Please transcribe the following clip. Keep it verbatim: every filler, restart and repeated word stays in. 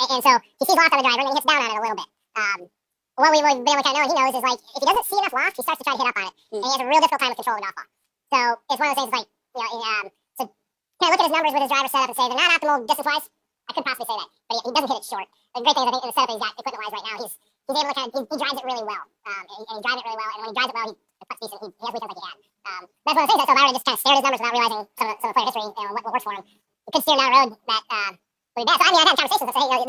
and, and so he sees loft on the driver, and then he hits down on it a little bit. Um, what we would be able to kind of know, and he knows, is like if he doesn't see enough loft, he starts to try to hit up on it, mm. and he has a real difficult time with control of the golf ball. So it's one of those things like you know, um, so kind of look at his numbers with his driver setup and say they're not optimal distance wise. I couldn't possibly say that, but he, he doesn't hit it short. The great thing is I think in the setup that he's got equipment wise right now, he's he's able to kind of he, he drives it really well, um, and, and he drives it really well, and when he drives it well, he the putt's decent. He, he has weekends like he had. Um, that's one of the things that so if I were to just kind of stare at his numbers without realizing some of, some of the player history and what, what works for him, he could steer down a road that uh, would be bad. So I mean, I've had conversations that say, hey, you know,